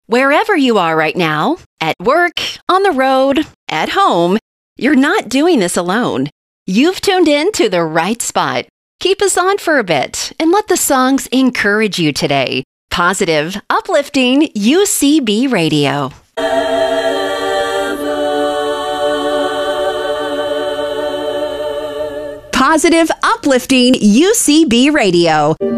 Wherever you are right now, at work, on the road, at home, you're not doing this alone. You've tuned in to the right spot. Keep us on for a bit and let the songs encourage you today. Positive, uplifting UCB Radio. Positive, uplifting UCB Radio.